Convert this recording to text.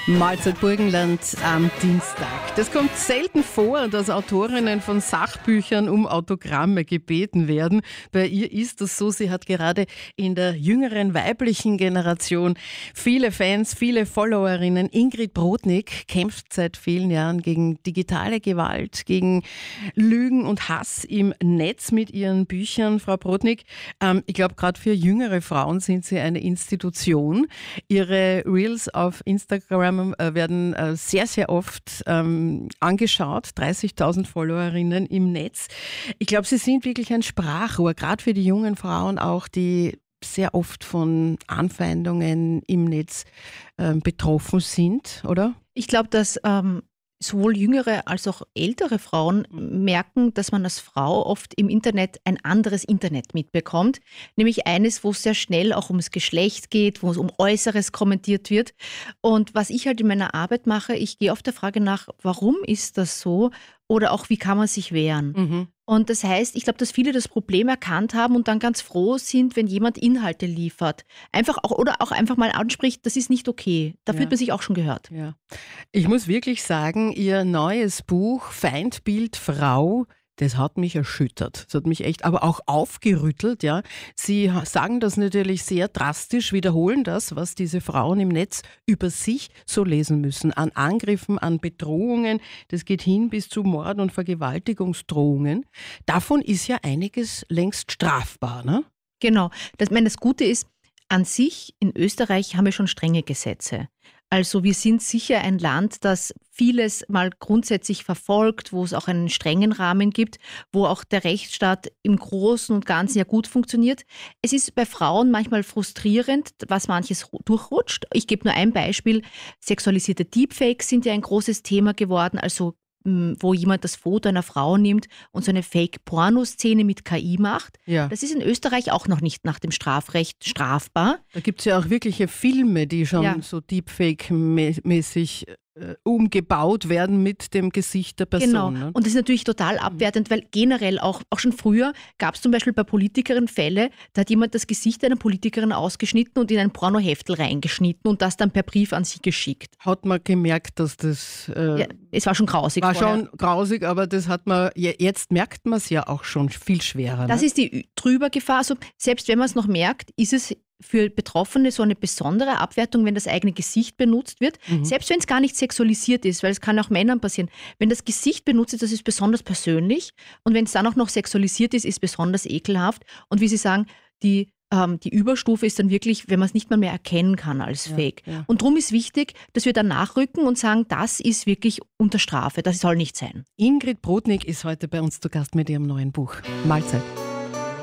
Mahlzeit Burgenland am Dienstag. Das kommt selten vor, dass Autorinnen von Sachbüchern um Autogramme gebeten werden. Bei ihr ist das so, sie hat gerade in der jüngeren weiblichen Generation viele Fans, viele Followerinnen. Ingrid Brodnik kämpft seit vielen Jahren gegen digitale Gewalt, gegen Lügen und Hass im Netz mit ihren Büchern. Frau Brodnik, ich glaube, gerade für jüngere Frauen sind Sie eine Institution. Ihre Reels auf Instagram werden sehr, sehr oft angeschaut. 30.000 Followerinnen im Netz. Ich glaube, Sie sind wirklich ein Sprachrohr, gerade für die jungen Frauen auch, die sehr oft von Anfeindungen im Netz betroffen sind, oder? Ich glaube, dass sowohl jüngere als auch ältere Frauen merken, dass man als Frau oft im Internet ein anderes Internet mitbekommt. Nämlich eines, wo es sehr schnell auch ums Geschlecht geht, wo es um Äußeres kommentiert wird. Und was ich halt in meiner Arbeit mache, ich gehe oft der Frage nach, warum ist das so? Oder auch, wie kann man sich wehren? Mhm. Und das heißt, ich glaube, dass viele das Problem erkannt haben und dann ganz froh sind, wenn jemand Inhalte liefert. Einfach auch, oder auch einfach mal anspricht, das ist nicht okay. Da fühlt man sich auch schon gehört. Ja. Ich muss wirklich sagen, Ihr neues Buch Feindbild Frau, das hat mich erschüttert. Das hat mich echt, aber auch aufgerüttelt. Ja. Sie sagen das natürlich sehr drastisch, wiederholen das, was diese Frauen im Netz über sich so lesen müssen. An Angriffen, an Bedrohungen. Das geht hin bis zu Mord- und Vergewaltigungsdrohungen. Davon ist ja einiges längst strafbar, ne? Genau. Das Gute ist, an sich in Österreich haben wir schon strenge Gesetze. Also wir sind sicher ein Land, das vieles mal grundsätzlich verfolgt, wo es auch einen strengen Rahmen gibt, wo auch der Rechtsstaat im Großen und Ganzen ja gut funktioniert. Es ist bei Frauen manchmal frustrierend, was manches durchrutscht. Ich gebe nur ein Beispiel. Sexualisierte Deepfakes sind ja ein großes Thema geworden, also wo jemand das Foto einer Frau nimmt und so eine Fake-Porno-Szene mit KI macht. Ja. Das ist in Österreich auch noch nicht nach dem Strafrecht strafbar. Da gibt es ja auch wirkliche Filme, die schon so Deepfake-mäßig umgebaut werden mit dem Gesicht der Person. Genau. Ne? Und das ist natürlich total abwertend, weil generell auch schon früher gab es zum Beispiel bei Politikerinnen Fälle, da hat jemand das Gesicht einer Politikerin ausgeschnitten und in ein Pornoheftel reingeschnitten und das dann per Brief an sie geschickt. Hat man gemerkt, dass das... Ja, es war schon grausig. War vorher. schon grausig, aber das hat man, jetzt merkt man es ja auch schon viel schwerer. Das ne? ist die Drübergefahr. Also selbst wenn man es noch merkt, ist es für Betroffene so eine besondere Abwertung, wenn das eigene Gesicht benutzt wird. Selbst wenn es gar nicht sexualisiert ist, weil es kann auch Männern passieren. Wenn das Gesicht benutzt ist, das ist besonders persönlich. Und wenn es dann auch noch sexualisiert ist, ist besonders ekelhaft. Und wie Sie sagen, die Überstufe ist dann wirklich, wenn man es nicht mal mehr erkennen kann als Fake. Ja. Und darum ist wichtig, dass wir dann nachrücken und sagen, das ist wirklich unter Strafe, das soll nicht sein. Ingrid Brodnik ist heute bei uns zu Gast mit ihrem neuen Buch Mahlzeit.